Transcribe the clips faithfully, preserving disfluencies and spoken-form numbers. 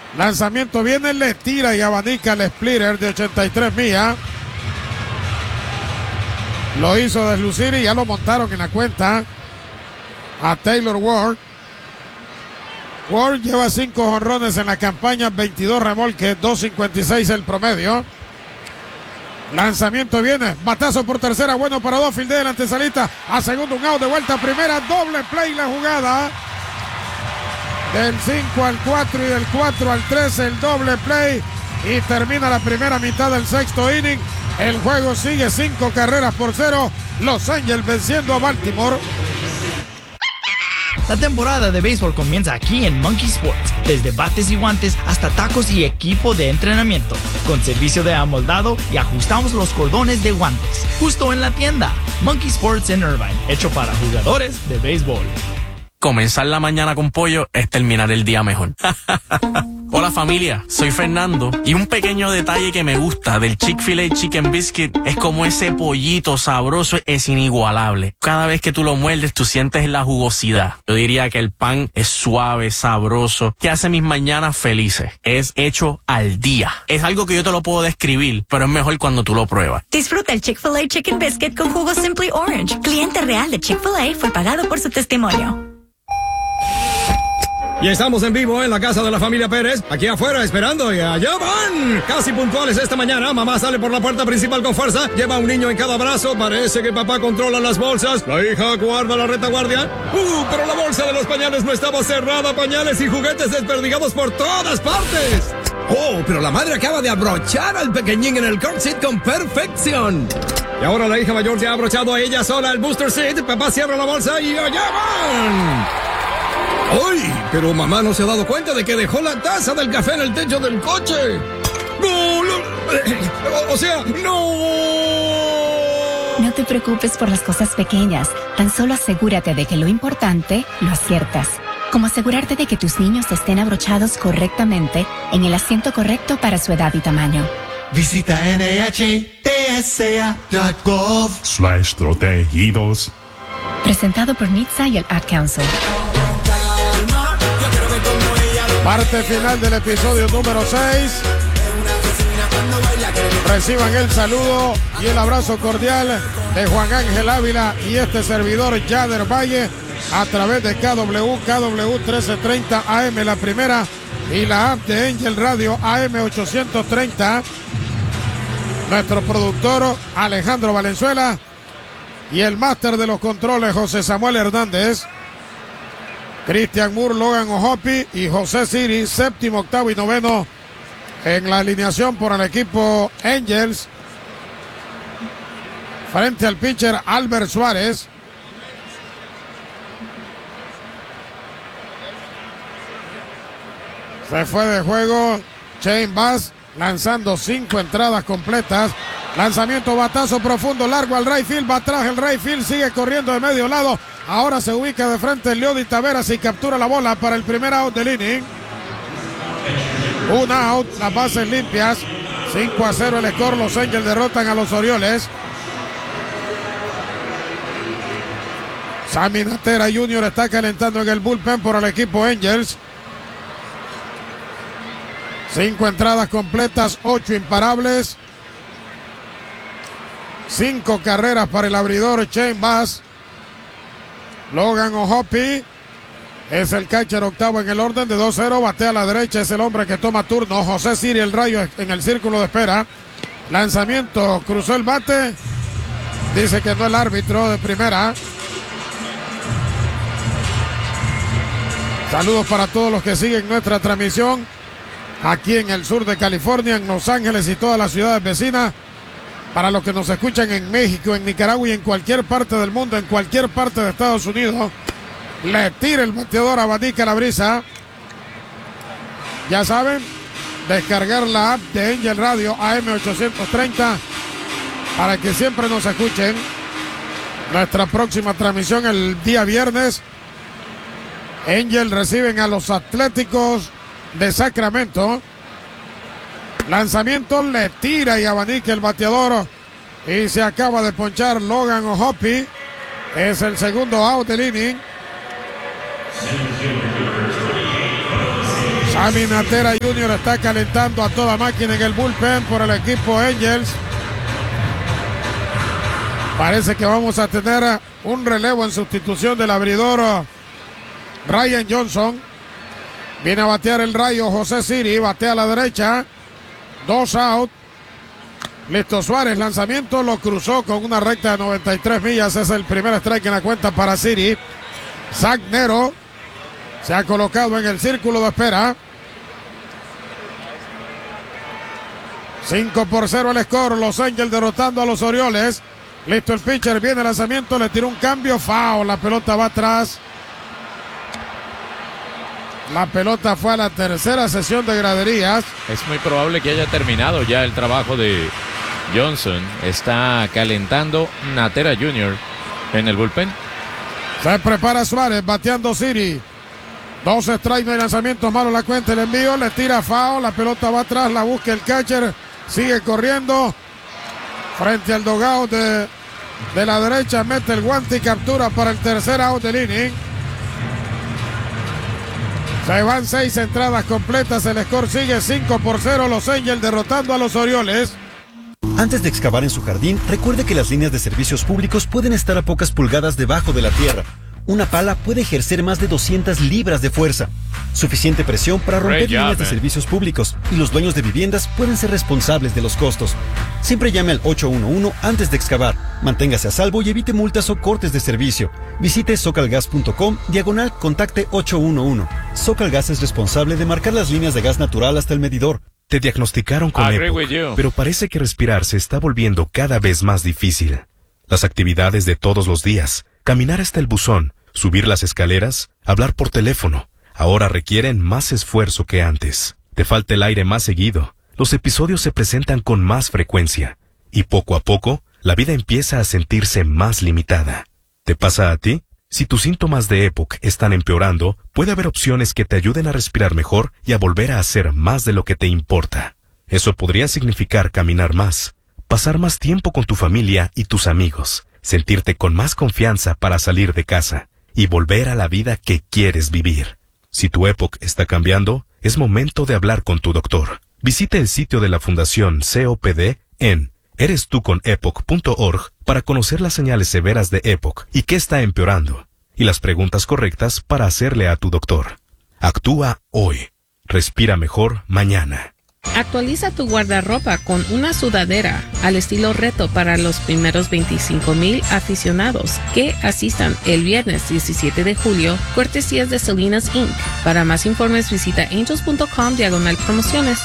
Lanzamiento viene, le tira y abanica el splitter de ochenta y tres millas. Lo hizo deslucir y ya lo montaron en la cuenta a Taylor Ward. Ward lleva cinco jonrones en la campaña, veintidós remolques, dos cincuenta y seis el promedio. Lanzamiento viene, batazo por tercera, bueno para dos, fildea la antesalita, a segundo un out, de vuelta a primera, doble play la jugada. Del cinco al cuatro y del cuatro al tres el doble play y termina la primera mitad del sexto inning. El juego sigue cinco carreras por cero, Los Angels venciendo a Baltimore. La temporada de béisbol comienza aquí en Monkey Sports, desde bates y guantes hasta tacos y equipo de entrenamiento, con servicio de amoldado y ajustamos los cordones de guantes, justo en la tienda. Monkey Sports en Irvine, hecho para jugadores de béisbol. Comenzar la mañana con pollo es terminar el día mejor. Hola familia, soy Fernando y un pequeño detalle que me gusta del Chick-fil-A Chicken Biscuit es como ese pollito sabroso es inigualable. Cada vez que tú lo muerdes tú sientes la jugosidad. Yo diría que el pan es suave, sabroso, que hace mis mañanas felices. Es hecho al día. Es algo que yo te lo puedo describir, pero es mejor cuando tú lo pruebas. Disfruta el Chick-fil-A Chicken Biscuit con jugo Simply Orange. Cliente real de Chick-fil-A fue pagado por su testimonio. Y estamos en vivo en la casa de la familia Pérez, aquí afuera esperando y allá van. Casi puntuales esta mañana, mamá sale por la puerta principal con fuerza, lleva a un niño en cada brazo, parece que papá controla las bolsas, la hija guarda la retaguardia. Uh, pero la bolsa de los pañales no estaba cerrada, pañales y juguetes desperdigados por todas partes. Oh, pero la madre acaba de abrochar al pequeñín en el car seat con perfección. Y ahora la hija mayor ya ha abrochado a ella sola el booster seat, papá cierra la bolsa y allá van. ¡Ay! Pero mamá no se ha dado cuenta de que dejó la taza del café en el techo del coche. ¡No! no o, o sea, ¡no! No te preocupes por las cosas pequeñas. Tan solo asegúrate de que lo importante lo aciertas. Como asegurarte de que tus niños estén abrochados correctamente en el asiento correcto para su edad y tamaño. Visita N H T S A punto gov slash protegidos. Presentado por N H T S A y el Ad Council. Parte final del episodio número seis. Reciban el saludo y el abrazo cordial de Juan Ángel Ávila y este servidor Yader Valle a través de K W K W trece treinta A M la primera y la app de Angel Radio A M ochocientos treinta. Nuestro productor Alejandro Valenzuela y el máster de los controles José Samuel Hernández. Christian Moore, Logan Ojopi y José Siri, séptimo, octavo y noveno en la alineación por el equipo Angels. Frente al pitcher Albert Suárez. Se fue de juego Shane Baz, lanzando cinco entradas completas. Lanzamiento, batazo profundo, largo al right field, va atrás el right field, sigue corriendo de medio lado. Ahora se ubica de frente el Leody Taveras y captura la bola para el primer out del inning. Un out, las bases limpias. cinco a cero el score, los Angels derrotan a los Orioles. Sammy Natera junior está calentando en el bullpen por el equipo Angels. Cinco entradas completas, ocho imparables. Cinco carreras para el abridor Shane Baz. Logan Ojopi es el catcher octavo en el orden de dos cero. Batea a la derecha, es el hombre que toma turno. José Siri, el rayo en el círculo de espera. Lanzamiento, cruzó el bate. Dice que no el árbitro de primera. Saludos para todos los que siguen nuestra transmisión aquí en el sur de California, en Los Ángeles y todas las ciudades vecinas. Para los que nos escuchan en México, en Nicaragua y en cualquier parte del mundo, en cualquier parte de Estados Unidos, le tira el bateador, abanica la brisa. Ya saben, descargar la app de Angel Radio A M ochocientos treinta para que siempre nos escuchen. Nuestra próxima transmisión el día viernes. Angel reciben a los Atléticos de Sacramento. Lanzamiento, le tira y abanica el bateador y se acaba de ponchar Logan Ojopi. Es el segundo out del inning. Sammy Natera junior está calentando a toda máquina en el bullpen por el equipo Angels. Parece que vamos a tener un relevo en sustitución del abridor Ryan Johnson. Viene a batear el Rayo José Siri, batea a la derecha. Dos out. Listo Suárez, lanzamiento, lo cruzó con una recta de noventa y tres millas. Es el primer strike en la cuenta para Siri. Zach Nero se ha colocado en el círculo de espera. cinco por cero el score. Los Angels derrotando a los Orioles. Listo el pitcher, viene el lanzamiento, le tiró un cambio, foul, la pelota va atrás. La pelota fue a la tercera sesión de graderías. Es muy probable que haya terminado ya el trabajo de Johnson. Está calentando Natera junior en el bullpen. Se prepara Suárez, bateando Siri. Dos strikes, no hay lanzamiento, malo la cuenta, el envío, le tira foul, la pelota va atrás, la busca el catcher, sigue corriendo. Frente al dugout de, de la derecha, mete el guante y captura para el tercer out del inning. Se van seis entradas completas, el score sigue cinco por cero, los Angels derrotando a los Orioles. Antes de excavar en su jardín, recuerde que las líneas de servicios públicos pueden estar a pocas pulgadas debajo de la tierra. Una pala puede ejercer más de doscientas libras de fuerza. Suficiente presión para romper Great líneas job, de man. servicios públicos, y los dueños de viviendas pueden ser responsables de los costos. Siempre llame al ocho uno uno antes de excavar. Manténgase a salvo y evite multas o cortes de servicio. Visite socalgas punto com, diagonal, contacte ocho uno uno. Socalgas es responsable de marcar las líneas de gas natural hasta el medidor. Te diagnosticaron con Agree EPOC, with you. pero parece que respirar se está volviendo cada vez más difícil. Las actividades de todos los días, caminar hasta el buzón, subir las escaleras, hablar por teléfono, ahora requieren más esfuerzo que antes. Te falta el aire más seguido, los episodios se presentan con más frecuencia, y poco a poco, la vida empieza a sentirse más limitada. ¿Te pasa a ti? Si tus síntomas de EPOC están empeorando, puede haber opciones que te ayuden a respirar mejor y a volver a hacer más de lo que te importa. Eso podría significar caminar más, pasar más tiempo con tu familia y tus amigos, sentirte con más confianza para salir de casa y volver a la vida que quieres vivir. Si tu EPOC está cambiando, es momento de hablar con tu doctor. Visite el sitio de la Fundación C O P D en eres tú con epoc punto org para conocer las señales severas de EPOC y qué está empeorando, y las preguntas correctas para hacerle a tu doctor. Actúa hoy. Respira mejor mañana. Actualiza tu guardarropa con una sudadera al estilo reto para los primeros veinticinco mil aficionados que asistan el viernes diecisiete de julio, cortesías de Salinas incorporated. Para más informes visita angels punto com diagonal promociones.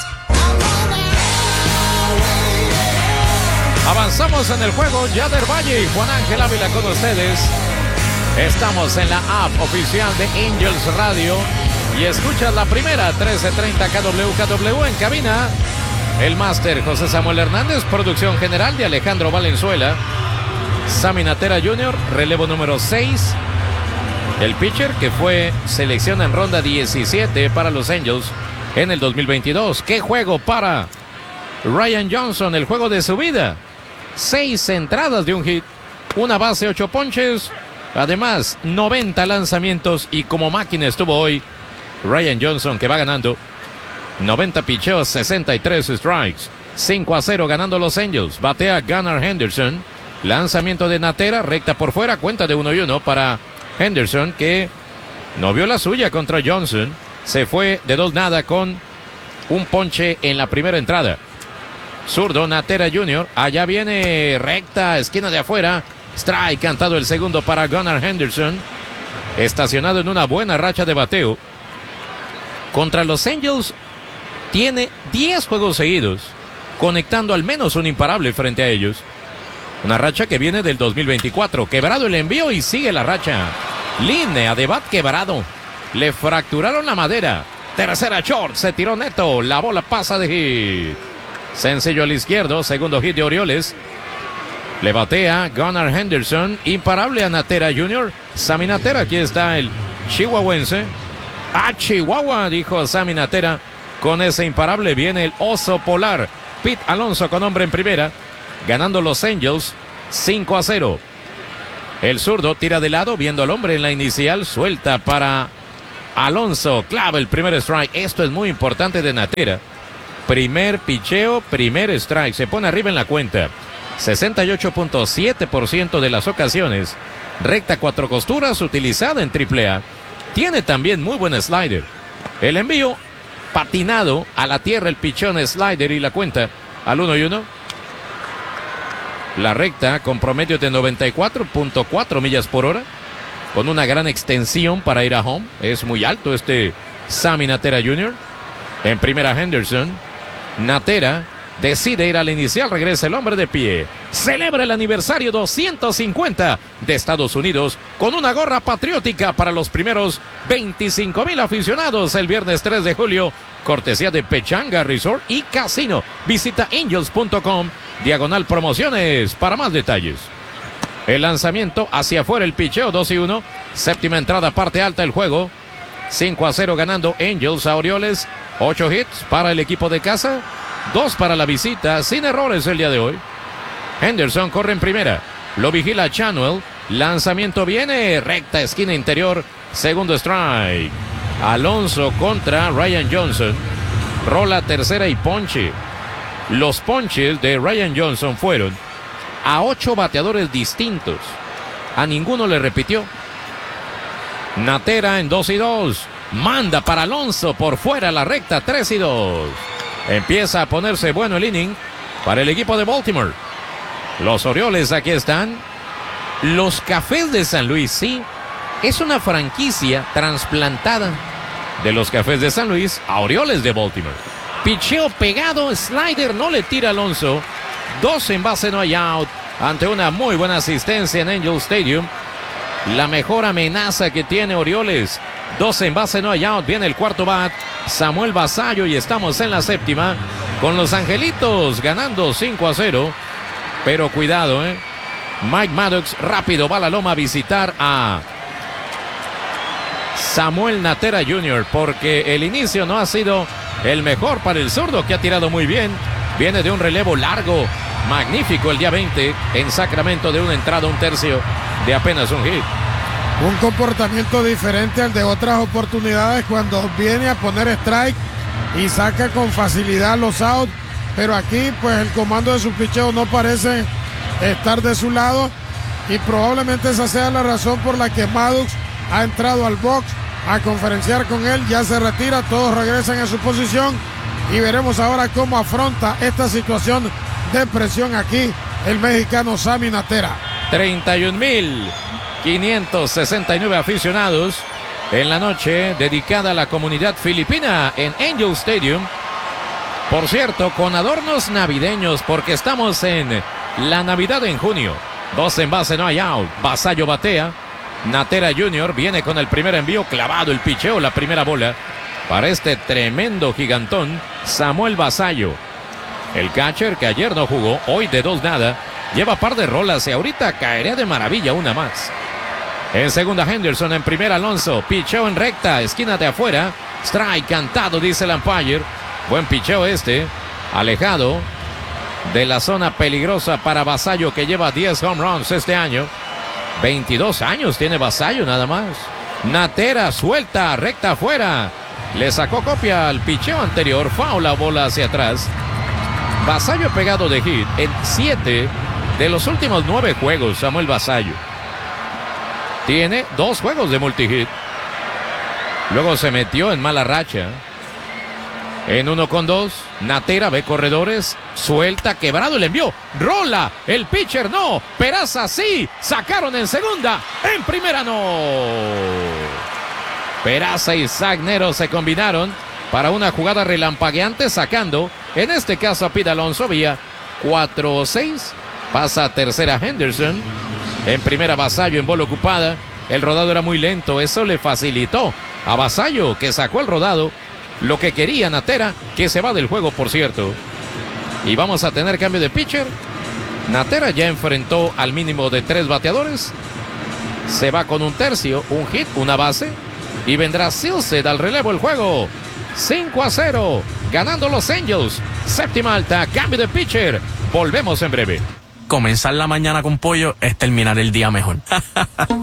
Avanzamos en el juego. Yader Valle y Juan Ángel Ávila con ustedes. Estamos en la app oficial de Angels Radio y escuchas la primera trece treinta K W K W en cabina. El máster José Samuel Hernández, producción general de Alejandro Valenzuela. Sammy Natera junior, relevo número seis. El pitcher que fue selección en ronda diecisiete para los Angels en el dos mil veintidós. ¡Qué juego para Ryan Johnson! El juego de su vida. Seis entradas de un hit, una base, ocho ponches. Además, noventa lanzamientos y como máquina estuvo hoy Ryan Johnson, que va ganando noventa picheos, sesenta y tres strikes. cinco a cero ganando los Angels. Batea Gunnar Henderson. Lanzamiento de Natera, recta por fuera, cuenta de uno y uno para Henderson, que no vio la suya contra Johnson. Se fue de dos nada con un ponche en la primera entrada. Zurdo Natera junior, allá viene recta, esquina de afuera. Strike cantado el segundo para Gunnar Henderson. Estacionado en una buena racha de bateo. Contra los Angels tiene diez juegos seguidos, conectando al menos un imparable frente a ellos. Una racha que viene del dos mil veinticuatro. Quebrado el envío y sigue la racha. Línea de bat quebrado. Le fracturaron la madera. Tercera short, se tiró neto. La bola pasa de hit. Sencillo al izquierdo, segundo hit de Orioles. Le batea Gunnar Henderson. Imparable a Natera junior Sammy Natera, aquí está el chihuahuense. ¡Ah, Chihuahua!, dijo Sammy Natera. Con ese imparable viene el oso polar. Pete Alonso con hombre en primera. Ganando los Angels cinco a cero. El zurdo tira de lado, viendo al hombre en la inicial. Suelta para Alonso clava el primer strike. Esto es muy importante de Natera. Primer picheo, primer strike. Se pone arriba en la cuenta. sesenta y ocho punto siete por ciento de las ocasiones. Recta cuatro costuras utilizada en triple A. Tiene también muy buen slider. El envío patinado a la tierra, el pichón slider y la cuenta al uno y uno. La recta con promedio de noventa y cuatro punto cuatro millas por hora. Con una gran extensión para ir a home. Es muy alto este Sammy Natera junior En primera Henderson. Natera decide ir al inicial, regresa el hombre de pie. Celebra el aniversario doscientos cincuenta de Estados Unidos con una gorra patriótica para los primeros veinticinco mil aficionados el viernes tres de julio. Cortesía de Pechanga Resort y Casino. Visita angels punto com, diagonal promociones para más detalles. El lanzamiento hacia afuera, el picheo dos y uno. Séptima entrada, parte alta el juego. cinco a cero ganando Angels a Orioles. ocho hits para el equipo de casa. dos para la visita, sin errores el día de hoy. Henderson corre en primera. Lo vigila Chanuel. Lanzamiento viene, recta esquina interior. Segundo strike. Alonso contra Ryan Johnson. Rola tercera y ponche. Los ponches de Ryan Johnson fueron a ocho bateadores distintos. A ninguno le repitió. Natera en dos y dos. Manda para Alonso por fuera la recta tres y dos. Empieza a ponerse bueno el inning para el equipo de Baltimore. Los Orioles aquí están. Los Cafés de San Luis, sí. Es una franquicia trasplantada de los Cafés de San Luis a Orioles de Baltimore. Picheo pegado, slider, no le tira Alonso. Dos en base, no hay out. Ante una muy buena asistencia en Angel Stadium. La mejor amenaza que tiene Orioles. Dos en base, no hay out. Viene el cuarto bat. Samuel Basallo y estamos en la séptima. Con los Angelitos ganando cinco a cero. Pero cuidado, eh. Mike Maddox rápido va a la loma a visitar a Samuel Natera junior Porque el inicio no ha sido el mejor para el zurdo, que ha tirado muy bien. Viene de un relevo largo, magnífico el día veinte en Sacramento, de una entrada, un tercio de apenas un hit. Un comportamiento diferente al de otras oportunidades cuando viene a poner strike y saca con facilidad los outs. Pero aquí pues el comando de su picheo no parece estar de su lado y probablemente esa sea la razón por la que Maddox ha entrado al box a conferenciar con él. Ya se retira, todos regresan a su posición y veremos ahora cómo afronta esta situación de presión aquí el mexicano Sammy Natera. treinta y un mil quinientos sesenta y nueve aficionados en la noche dedicada a la comunidad filipina en Angel Stadium. Por cierto, con adornos navideños porque estamos en la Navidad en junio. Dos en base, no hay out. Basallo batea. Natera junior viene con el primer envío, clavado el picheo, la primera bola para este tremendo gigantón Samuel Basallo. El catcher que ayer no jugó, hoy de dos nada, lleva par de rolas y ahorita caería de maravilla una más. En segunda Henderson, en primera Alonso, picheo en recta, esquina de afuera, strike cantado, dice el umpire. Buen picheo este, alejado de la zona peligrosa para Basallo, que lleva diez home runs este año. veintidós años tiene Basallo nada más. Natera suelta, recta afuera. Le sacó copia al picheo anterior, foul la bola hacia atrás. Basallo pegado de hit en siete de los últimos nueve juegos. Samuel Basallo tiene dos juegos de multihit. Luego se metió en mala racha. En uno con dos, Natera ve corredores, suelta, quebrado el envío, rola, el pitcher no, Peraza sí, sacaron en segunda, en primera no. Peraza y Zagnero se combinaron para una jugada relampagueante, sacando, en este caso a Pete Alonso, vía cuatro seis, pasa a tercera Henderson, en primera Basallo en bola ocupada, el rodado era muy lento, eso le facilitó a Basallo, que sacó el rodado. Lo que quería Natera, que se va del juego, por cierto. Y vamos a tener cambio de pitcher. Natera ya enfrentó al mínimo de tres bateadores. Se va con un tercio, un hit, una base. Y vendrá Silseth al relevo el juego. cinco a cero, ganando los Angels. Séptima alta, cambio de pitcher. Volvemos en breve. Comenzar la mañana con pollo es terminar el día mejor.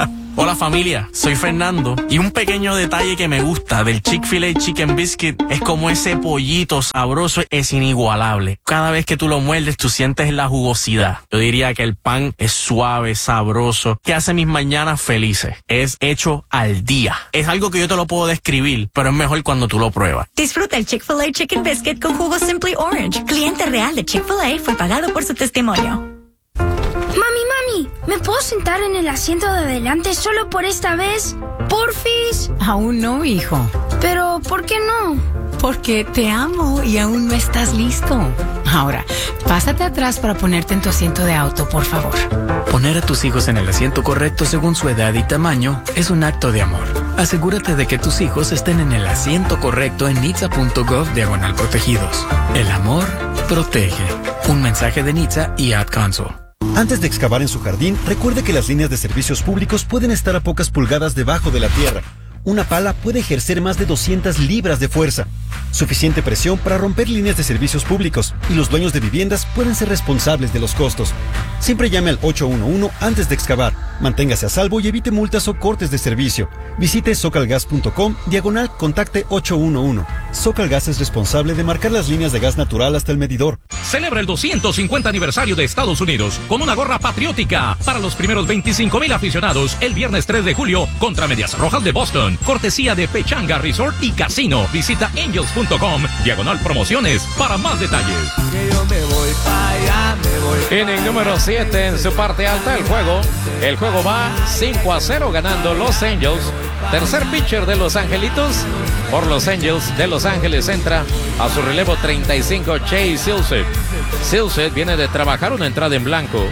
Hola familia, soy Fernando y un pequeño detalle que me gusta del Chick-fil-A Chicken Biscuit es como ese pollito sabroso es inigualable. Cada vez que tú lo muerdes tú sientes la jugosidad. Yo diría que el pan es suave, sabroso, que hace mis mañanas felices. Es hecho al día. Es algo que yo te lo puedo describir, pero es mejor cuando tú lo pruebas. Disfruta el Chick-fil-A Chicken Biscuit con jugo Simply Orange. Cliente real de Chick-fil-A fue pagado por su testimonio. Mami, mami, ¿me puedo sentar en el asiento de adelante solo por esta vez? ¿Porfis? Aún no, hijo. Pero, ¿por qué no? Porque te amo y aún no estás listo. Ahora, pásate atrás para ponerte en tu asiento de auto, por favor. Poner a tus hijos en el asiento correcto según su edad y tamaño es un acto de amor. Asegúrate de que tus hijos estén en el asiento correcto en nitsa punto gov diagonal protegidos. El amor protege. Un mensaje de Nitsa y Ad Council. Antes de excavar en su jardín, recuerde que las líneas de servicios públicos pueden estar a pocas pulgadas debajo de la tierra. Una pala puede ejercer más de doscientas libras de fuerza. Suficiente presión para romper líneas de servicios públicos, y los dueños de viviendas pueden ser responsables de los costos. Siempre llame al ocho uno uno antes de excavar. Manténgase a salvo y evite multas o cortes de servicio. Visite socalgas punto com diagonal contacte ocho uno uno. Socalgas es responsable de marcar las líneas de gas natural hasta el medidor. Celebra el doscientos cincuenta aniversario de Estados Unidos con una gorra patriótica para los primeros veinticinco mil aficionados el viernes tres de julio contra Medias Rojas de Boston. Cortesía de Pechanga Resort y Casino. Visita angels punto com diagonal promociones para más detalles. Que yo me voy para allá, me voy. Inning número siete en su parte alta del juego. El juego va cinco a cero ganando Los Angels. Tercer pitcher de Los Angelitos. Por Los Angels de Los Ángeles entra a su relevo treinta y cinco Chase Silseth. Silseth viene de trabajar una entrada en blanco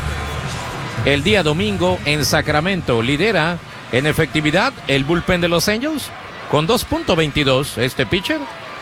el día domingo en Sacramento. Lidera en efectividad el bullpen de Los Angels con dos punto veintidós. Este pitcher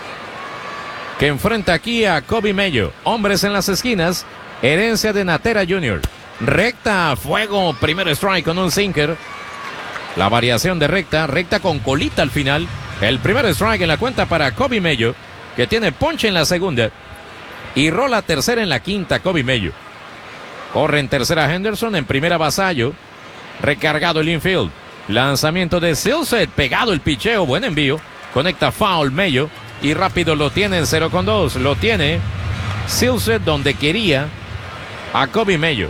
que enfrenta aquí a Coby Mayo. Hombres en las esquinas. Herencia de Natera junior Recta a fuego. Primer strike con un sinker. La variación de recta. Recta con colita al final. El primer strike en la cuenta para Coby Mayo, que tiene ponche en la segunda. Y rola tercera en la quinta Coby Mayo. Corre en tercera Henderson. En primera Vasallo. Recargado el infield. Lanzamiento de Silseth. Pegado el picheo. Buen envío. Conecta foul Mayo. Y rápido lo tiene en cero con dos. Lo tiene Silseth donde quería a Coby Mayo.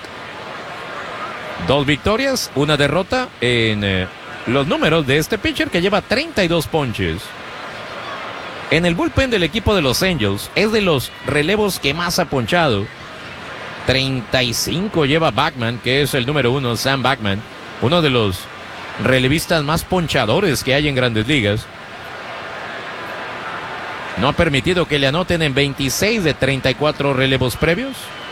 Dos victorias, una derrota en eh, los números de este pitcher que lleva treinta y dos ponches. En el bullpen del equipo de Los Angels es de los relevos que más ha ponchado. treinta y cinco lleva Bachman, que es el número uno, Sam Bachman. Uno de los relevistas más ponchadores que hay en Grandes Ligas. No ha permitido que le anoten en veintiséis de treinta y cuatro relevos previos.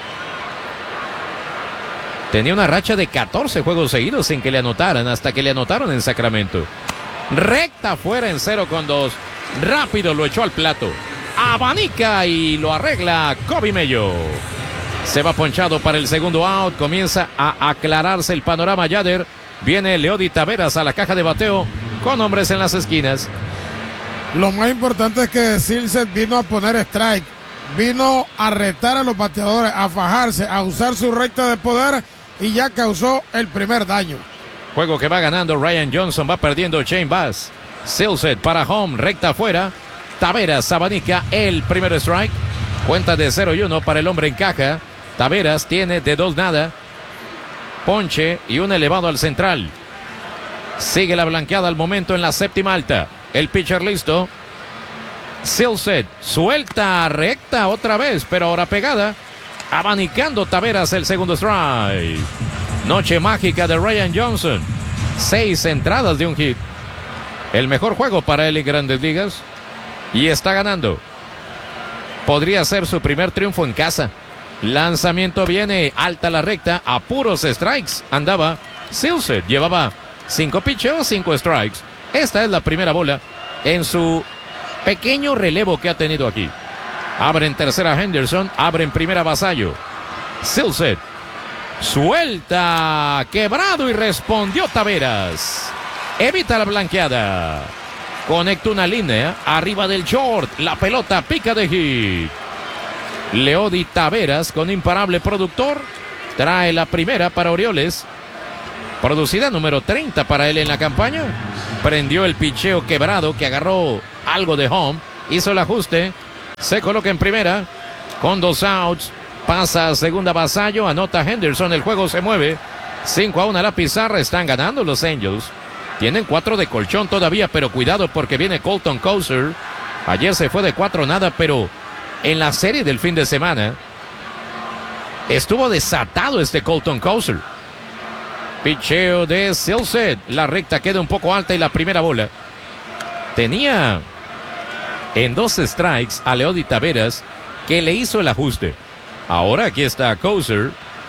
Tenía una racha de catorce juegos seguidos sin que le anotaran, hasta que le anotaron en Sacramento. Recta fuera en cero con dos. Rápido lo echó al plato. Abanica y lo arregla Coby Mayo. Se va ponchado para el segundo out. Comienza a aclararse el panorama Yader. Viene Leody Taveras a la caja de bateo con hombres en las esquinas. Lo más importante es que Silseth vino a poner strike. Vino a retar a los bateadores, a fajarse, a usar su recta de poder, y ya causó el primer daño. Juego que va ganando Ryan Johnson, va perdiendo Shane Bass. Silseth para home, recta afuera. Taveras, abanica el primer strike. Cuenta de cero y uno para el hombre en caja. Taveras tiene de dos nada. Ponche y un elevado al central. Sigue la blanqueada al momento en la séptima alta. El pitcher listo. Silseth suelta recta otra vez, pero ahora pegada. Abanicando Taveras el segundo strike. Noche mágica de Ryan Johnson. Seis entradas de un hit. El mejor juego para él en Grandes Ligas. Y está ganando. Podría ser su primer triunfo en casa. Lanzamiento viene, alta la recta, a puros strikes. Andaba Silseth, llevaba cinco picheos, cinco strikes. Esta es la primera bola en su pequeño relevo que ha tenido aquí. Abre en tercera Henderson, abre en primera Vasallo. Silseth suelta, quebrado, y respondió Taveras. Evita la blanqueada. Conecta una línea arriba del short. La pelota pica de hit. Leody Taveras con imparable productor. Trae la primera para Orioles. producida, número treinta para él en la campaña. Prendió el picheo quebrado que agarró algo de home, hizo el ajuste, se coloca en primera con dos outs, pasa a segunda Vasallo, anota Henderson, el juego se mueve cinco a uno a la pizarra. Están ganando los Angels, tienen cuatro de colchón todavía, pero cuidado porque viene Colton Cowser. Ayer se fue de cuatro nada, pero en la serie del fin de semana estuvo desatado este Colton Cowser. Picheo de Silseth, la recta queda un poco alta y la primera bola. Tenía en dos strikes a Leody Taveras, que le hizo el ajuste. Ahora aquí está Cowser,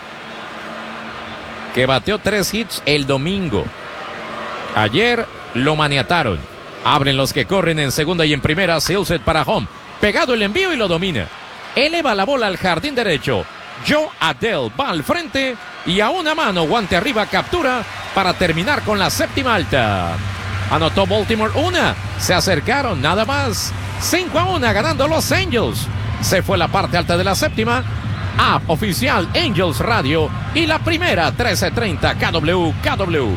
que bateó tres hits el domingo. Ayer lo maniataron. Abren los que corren en segunda y en primera. Silseth para home. Pegado el envío y lo domina. Eleva la bola al jardín derecho. Joe Adell va al frente y a una mano, guante arriba, captura para terminar con la séptima alta. Anotó Baltimore una. Se acercaron nada más. cinco a uno ganando los Angels. Se fue la parte alta de la séptima. App oficial Angels Radio y la primera trece treinta K W K W.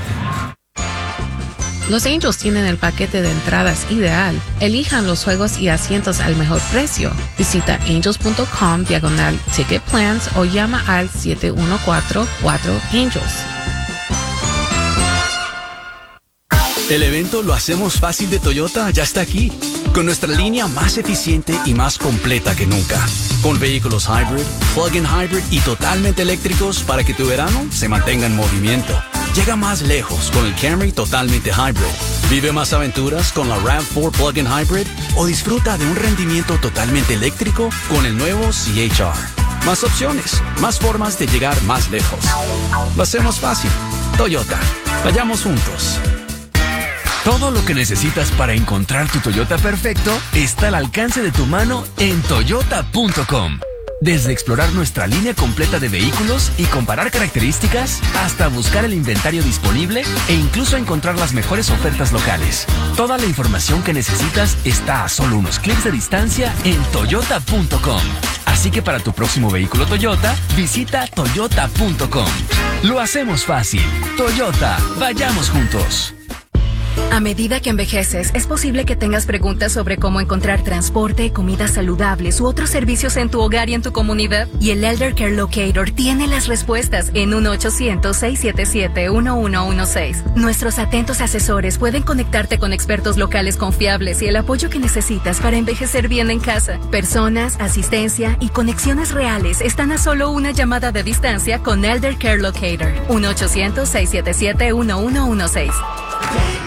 Los Angels tienen el paquete de entradas ideal. Elijan los juegos y asientos al mejor precio. Visita angels punto com diagonal ticket plans o llama al siete uno cuatro cuatro Angels. El evento Lo Hacemos Fácil de Toyota ya está aquí, con nuestra línea más eficiente y más completa que nunca. Con vehículos hybrid, plug-in hybrid y totalmente eléctricos para que tu verano se mantenga en movimiento. Llega más lejos con el Camry totalmente hybrid. Vive más aventuras con la RAV cuatro plug-in hybrid o disfruta de un rendimiento totalmente eléctrico con el nuevo C H R. Más opciones, más formas de llegar más lejos. Lo hacemos fácil. Toyota. Vayamos juntos. Todo lo que necesitas para encontrar tu Toyota perfecto está al alcance de tu mano en toyota punto com. Desde explorar nuestra línea completa de vehículos y comparar características, hasta buscar el inventario disponible e incluso encontrar las mejores ofertas locales. Toda la información que necesitas está a solo unos clics de distancia en toyota punto com. Así que para tu próximo vehículo Toyota, visita toyota punto com. Lo hacemos fácil. Toyota, vayamos juntos. A medida que envejeces, es posible que tengas preguntas sobre cómo encontrar transporte, comidas saludables u otros servicios en tu hogar y en tu comunidad. Y el Elder Care Locator tiene las respuestas en uno ochocientos, seiscientos setenta y siete, uno uno uno seis. Nuestros atentos asesores pueden conectarte con expertos locales confiables y el apoyo que necesitas para envejecer bien en casa. Personas, asistencia y conexiones reales están a solo una llamada de distancia con Elder Care Locator. uno ochocientos, seiscientos setenta y siete, uno uno uno seis.